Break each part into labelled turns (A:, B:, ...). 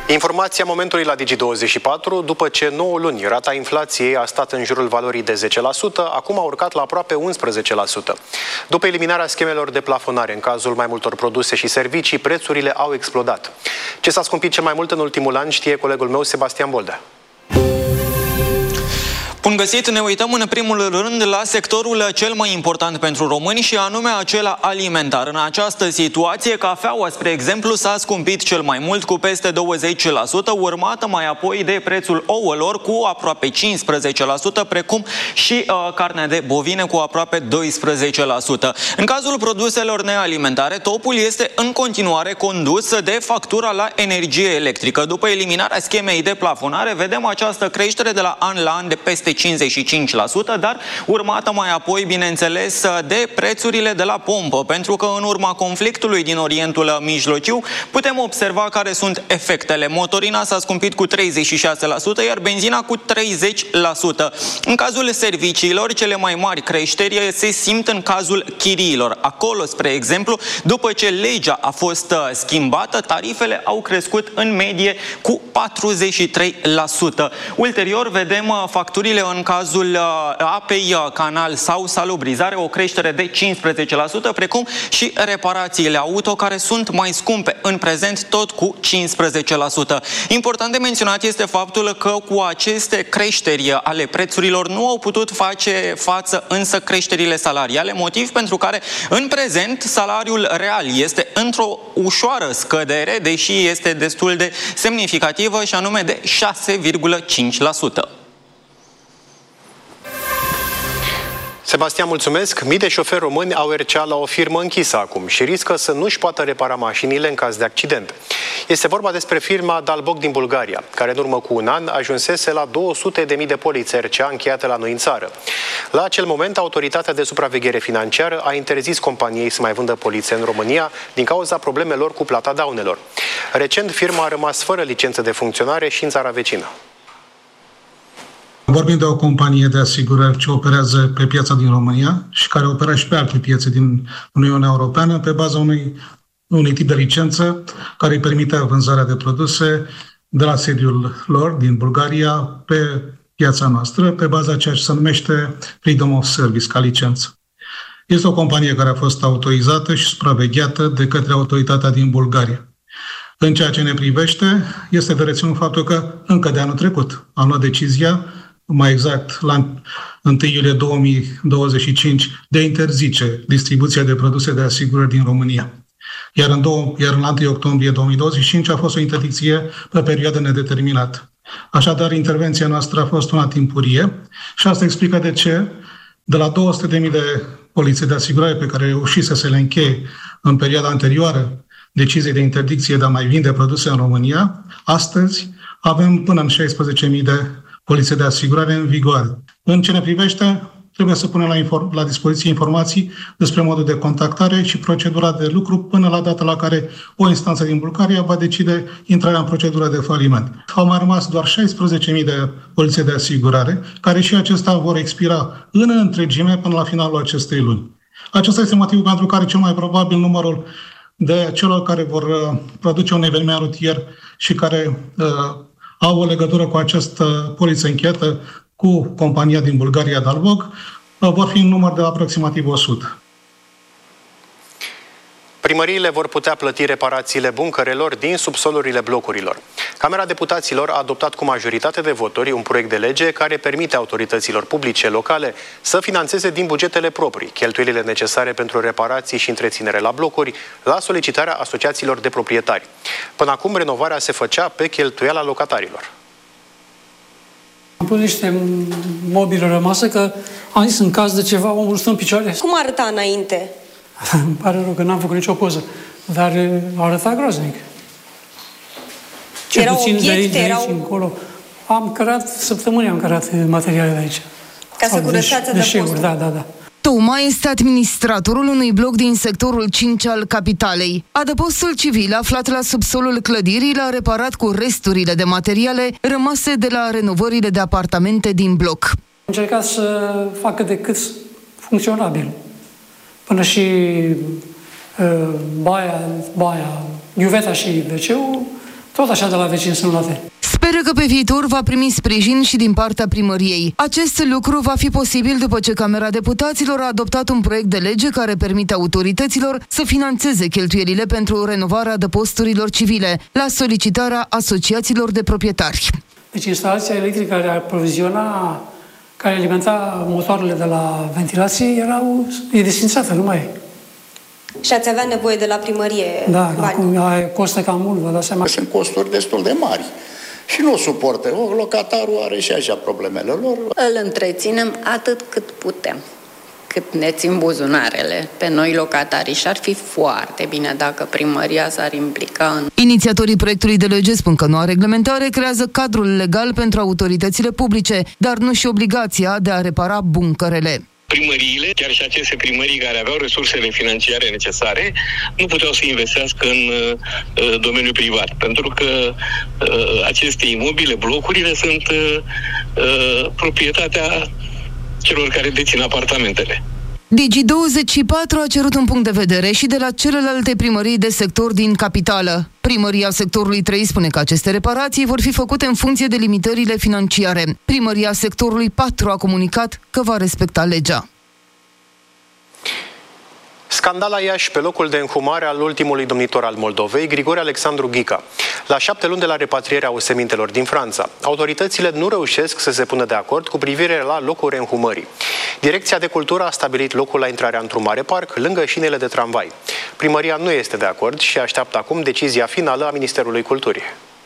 A: Informația momentului la Digi24, după ce 9 luni rata inflației a stat în jurul valorii de 10%, acum a urcat la aproape 11%. După eliminarea schemelor de plafonare în cazul mai multor produse și servicii, prețurile au explodat. Ce s-a scumpit cel mai mult în ultimul an știe colegul meu Sebastian Boldea.
B: Bun găsit, ne uităm în primul rând la sectorul cel mai important pentru români și anume acela alimentar. În această situație, cafeaua, spre exemplu, s-a scumpit cel mai mult cu peste 20%, urmată mai apoi de prețul ouălor cu aproape 15%, precum și carnea de bovine cu aproape 12%. În cazul produselor nealimentare, topul este în continuare condus de factura la energie electrică. După eliminarea schemei de plafonare, vedem această creștere de la an la an de peste 55%, dar urmată mai apoi, bineînțeles, de prețurile de la pompă, pentru că în urma conflictului din Orientul Mijlociu putem observa care sunt efectele. Motorina s-a scumpit cu 36%, iar benzina cu 30%. În cazul serviciilor, cele mai mari creșteri se simt în cazul chiriilor. Acolo, spre exemplu, după ce legea a fost schimbată, tarifele au crescut în medie cu 43%. Ulterior, vedem facturile în cazul apei, canal sau salubrizare, o creștere de 15%, precum și reparațiile auto, care sunt mai scumpe în prezent, tot cu 15%. Important de menționat este faptul că cu aceste creșteri ale prețurilor nu au putut face față însă creșterile salariale, motiv pentru care în prezent salariul real este într-o ușoară scădere, deși este destul de semnificativă, și anume de 6,5%.
A: Sebastian, mulțumesc. Mii de șoferi români au RCA la o firmă închisă acum și riscă să nu-și poată repara mașinile în caz de accident. Este vorba despre firma Dalbog din Bulgaria, care în urmă cu un an ajunsese la 200.000 de polițe RCA încheiate la noi în țară. La acel moment, Autoritatea de Supraveghere Financiară a interzis companiei să mai vândă polițe în România din cauza problemelor cu plata daunelor. Recent, firma a rămas fără licență de funcționare și în țara vecină.
C: Vorbim de o companie de asigurări ce operează pe piața din România și care operează și pe alte piețe din Uniunea Europeană pe baza unui tip de licență care îi permite vânzarea de produse de la sediul lor din Bulgaria pe piața noastră, pe baza ceea ce se numește Freedom of Service ca licență. Este o companie care a fost autorizată și supravegheată de către autoritatea din Bulgaria. În ceea ce ne privește, este de reținut faptul că încă de anul trecut am luat decizia, mai exact la 1 iulie 2025, de a interzice distribuția de produse de asigurări din România. Iar în 1 octombrie 2025 a fost o interdicție pe perioadă nedeterminată. Așadar, intervenția noastră a fost una timpurie și asta explică de ce de la 200.000 de polițe de asigurare pe care reușise să le încheie în perioada anterioară deciziei de interdicție de a mai vinde produse în România, astăzi avem până în 16.000 de polițe de asigurare în vigoare. În ce ne privește, trebuie să punem la dispoziție informații despre modul de contactare și procedura de lucru până la data la care o instanță din Bulgaria va decide intrarea în procedură de faliment. Au mai rămas doar 16.000 de polițe de asigurare, care și acestea vor expira în întregime până la finalul acestei luni. Acesta este motivul pentru care cel mai probabil numărul de celor care vor produce un eveniment rutier și care au o legătură cu această poliță încheiată cu compania din Bulgaria Dalbog, vor fi în număr de aproximativ 100.
A: Primăriile vor putea plăti reparațiile buncărelor din subsolurile blocurilor. Camera Deputaților a adoptat cu majoritate de voturi un proiect de lege care permite autorităților publice locale să finanțeze din bugetele proprii cheltuielile necesare pentru reparații și întreținere la blocuri, la solicitarea asociațiilor de proprietari. Până acum, renovarea se făcea pe cheltuiala locatarilor.
D: Am pus niște mobile rămasă că am zis în caz de ceva omul stă în picioare.
E: Cum arăta înainte?
D: Îmi pare rău că n-am făcut nicio poză, dar arăta groaznic.
E: Erau obiecte,
D: erau... încolo. Am cărat materiale de aici.
E: Ca să curățați
D: deșeuri, da.
F: Toma este administratorul unui bloc din sectorul 5 al capitalei. Adăpostul civil, aflat la subsolul clădirii, l-a reparat cu resturile de materiale rămase de la renovările de apartamente din bloc.
D: Am încercat să facă de cât funcționabil. Până și baia, iuveta și WC-ul Tot așa de la vecini sunt luate.
F: Speră că pe viitor va primi sprijin și din partea primăriei. Acest lucru va fi posibil după ce Camera Deputaților a adoptat un proiect de lege care permite autorităților să finanțeze cheltuielile pentru renovarea adăposturilor civile, la solicitarea asociațiilor de proprietari.
E: Deci instalația electrică care aproviziona, care alimenta motoarele de la ventilație e desfințată, nu mai e.
G: Și ați avea nevoie de la primărie
E: bani. Acum costă cam mult, vă dați seama.
H: Sunt costuri destul de mari și nu suportă. Locatarul are și așa problemele lor.
I: Îl întreținem atât cât putem, cât ne țin buzunarele pe noi locatarii și ar fi foarte bine dacă primăria s-ar implica în...
F: Inițiatorii proiectului de lege spun că noua reglementare creează cadrul legal pentru autoritățile publice, dar nu și obligația de a repara buncărele.
J: Primăriile, chiar și aceste primării care aveau resursele financiare necesare, nu puteau să investească în domeniul privat, pentru că aceste imobile, blocurile, sunt proprietatea celor care dețin apartamentele.
F: Digi24 a cerut un punct de vedere și de la celelalte primării de sector din capitală. Primăria sectorului 3 spune că aceste reparații vor fi făcute în funcție de limitările financiare. Primăria sectorului 4 a comunicat că va respecta legea.
A: Scandal la Iași pe locul de înhumare al ultimului domnitor al Moldovei, Grigore Alexandru Ghica. La 7 luni de la repatrierea osemintelor din Franța, autoritățile nu reușesc să se pună de acord cu privire la locul reînhumării. Direcția de Cultură a stabilit locul la intrarea într-un mare parc, lângă șinele de tramvai. Primăria nu este de acord și așteaptă acum decizia finală a Ministerului Culturii.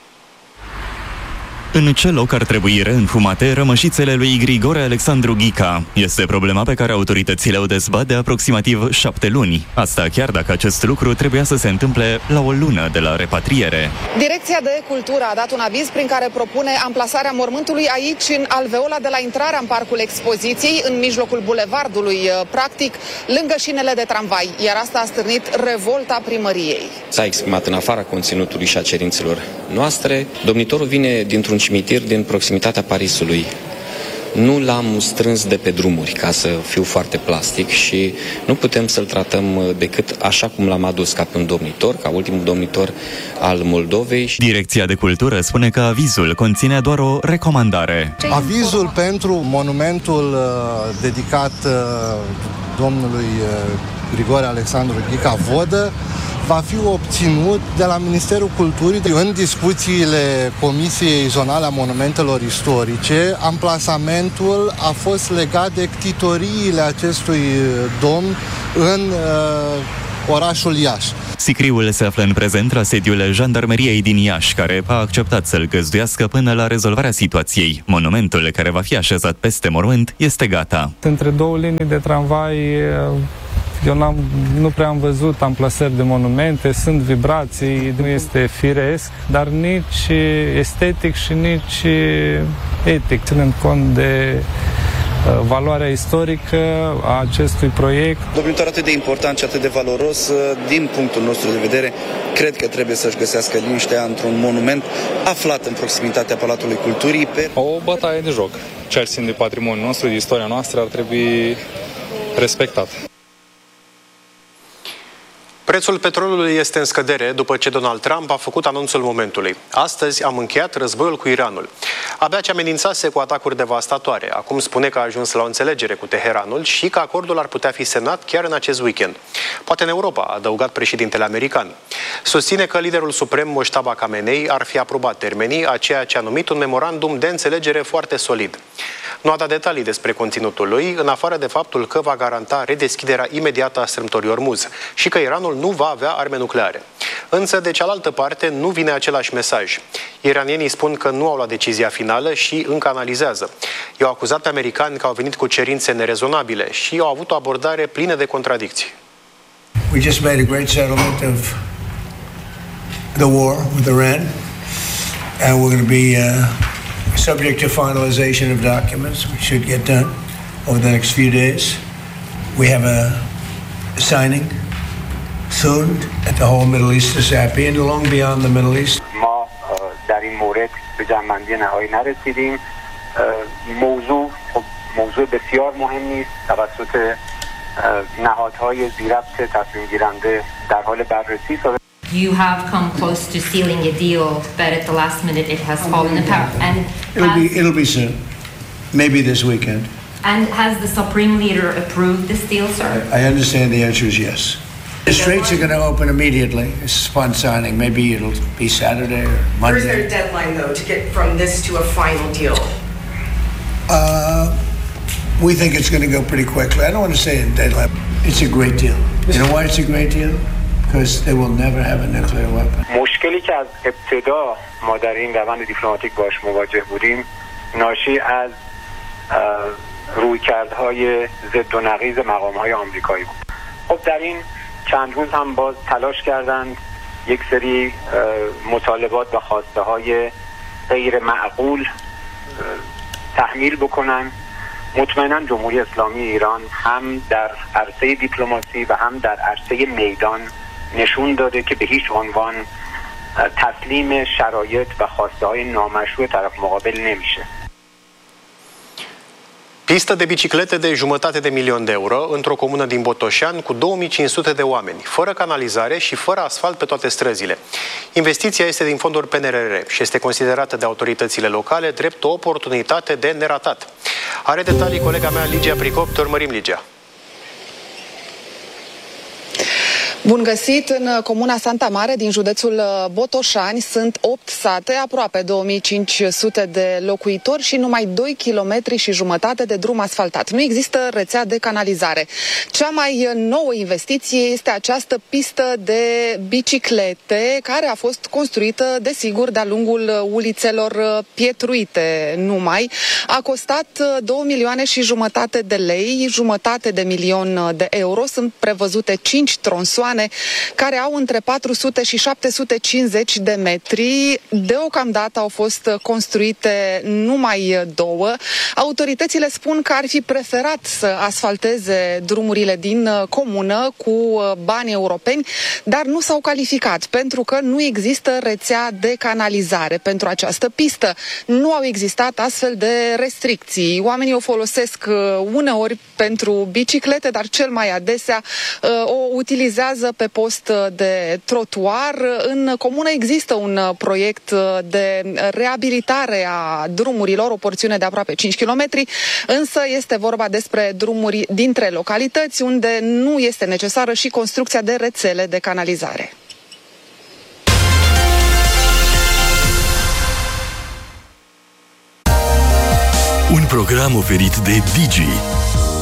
K: În ce loc ar trebui reînhumate rămășițele lui Grigore Alexandru Ghica? Este problema pe care autoritățile o dezbat de aproximativ 7 luni. Asta chiar dacă acest lucru trebuia să se întâmple la o lună de la repatriere.
L: Direcția de Cultură a dat un aviz prin care propune amplasarea mormântului aici, în alveola de la intrarea în parcul expoziției, în mijlocul bulevardului, practic, lângă șinele de tramvai. Iar asta a stârnit revolta primăriei.
M: S-a exprimat în afara conținutului și a cerințelor noastre. Domnitorul vine dintr-un cimitir din proximitatea Parisului. Nu l-am strâns de pe drumuri, ca să fiu foarte plastic, și nu putem să-l tratăm decât așa cum l-am adus, ca pe un domnitor, ca ultimul domnitor al Moldovei.
K: Direcția de Cultură spune că avizul conține doar o recomandare.
N: Avizul pentru monumentul dedicat domnului Grigore Alexandru Ghica Vodă va fi obținut de la Ministerul Culturii. În discuțiile Comisiei Zonale a Monumentelor Istorice, amplasamentul a fost legat de ctitoriile acestui domn în orașul Iași.
K: Sicriul se află în prezent la sediul Jandarmeriei din Iași, care a acceptat să-l găzduiască până la rezolvarea situației. Monumentul care va fi așezat peste mormânt este gata.
O: Între două linii de tramvai, eu nu prea am văzut amplasări de monumente, sunt vibrații, nu este firesc, dar nici estetic și nici etic, ținând cont de valoarea istorică a acestui proiect.
P: Domnitor atât de important și atât de valoros, din punctul nostru de vedere, cred că trebuie să-și găsească liniștea într-un monument aflat în proximitatea Palatului Culturii.
Q: O bătaie de joc. Ce ar ține de patrimoniul nostru, de istoria noastră, ar trebui respectat.
A: Prețul petrolului este în scădere după ce Donald Trump a făcut anunțul momentului. Astăzi am încheiat războiul cu Iranul. Abia ce amenințase cu atacuri devastatoare. Acum spune că a ajuns la o înțelegere cu Teheranul și că acordul ar putea fi semnat chiar în acest weekend. Poate în Europa, a adăugat președintele american. Susține că liderul suprem Mojtaba Khamenei ar fi aprobat termenii a ceea ce a numit un memorandum de înțelegere foarte solid. Nu a dat detalii despre conținutul lui, în afară de faptul că va garanta redeschiderea imediată a strâmtorii Ormuz și că Iranul nu va avea arme nucleare. Însă, de cealaltă parte, nu vine același mesaj. Iranienii spun că nu au luat decizia finală și încă analizează. I-au acuzat pe americani că au venit cu cerințe nerezonabile și au avut o abordare plină de contradicții.
R: We just made a great settlement of the war with Iran, and we're going to be subject to finalization of documents. We should get done over the next few days. We have a signing soon at the whole Middle East is happy and long beyond the Middle East.
S: ما در این مورد به جنبندی نهایی نرسیدیم. موضوع بسیار مهمی است توسط نهادهای ذی‌ربط تصمیم گیرنده در حال بررسی است.
T: You have come close to sealing a deal, but at the last minute it has fallen apart. And
R: it'll be soon. Maybe this weekend.
T: And has the Supreme Leader approved this deal, sir?
R: I understand the answer is yes. The straits are going to open immediately. It's fun signing. Maybe it'll be Saturday or Monday.
U: Where's there a deadline, though, to get from this to a final deal?
R: We think it's going to go pretty quickly. I don't want to say a deadline. It's a great deal. You know why it's a great deal? Because they will never have a nuclear weapon.
S: مشکلی که از ابتدا ما در این روند دیپلماتیک باش مواجه بودیم ناشی از رویکردهای ضد و نقیض مقام‌های آمریکایی بود. خب در این چند روز هم باز تلاش کردند یک سری مطالبات و خواسته‌های غیر معقول تحمیل بکنن. مطمئنا جمهوری اسلامی ایران هم در عرصه دیپلماسی و هم در عرصه میدان نشون داده که به هیچ عنوان تسلیم شرایط و خواسته‌های نامشروع طرف مقابل نمیشه.
A: Pistă de biciclete de $500.000 de euro într-o comună din Botoșani cu 2500 de oameni, fără canalizare și fără asfalt pe toate străzile. Investiția este din fonduri PNRR și este considerată de autoritățile locale drept o oportunitate de neratat. Are detalii colega mea Ligia Pricop. Te urmărim, Ligia.
L: Bun găsit! În comuna Santa Mare din județul Botoșani sunt 8 sate, aproape 2500 de locuitori și numai 2 km și jumătate de drum asfaltat. Nu există rețea de canalizare. Cea mai nouă investiție este această pistă de biciclete care a fost construită, desigur, de-a lungul ulițelor pietruite numai. A costat 2,5 milioane de lei, $500.000 de euro. Sunt prevăzute 5 tronsoane care au între 400 și 750 de metri. Deocamdată au fost construite numai 2. Autoritățile spun că ar fi preferat să asfalteze drumurile din comună cu bani europeni, dar nu s-au calificat pentru că nu există rețea de canalizare pentru această pistă. Nu au existat astfel de restricții. Oamenii o folosesc uneori pentru biciclete, dar cel mai adesea o utilizează pe post de trotuar. În comună există un proiect de reabilitare a drumurilor, o porțiune de aproape 5 km, însă este vorba despre drumuri dintre localități unde nu este necesară și construcția de rețele de canalizare.
V: Un program oferit de Digi.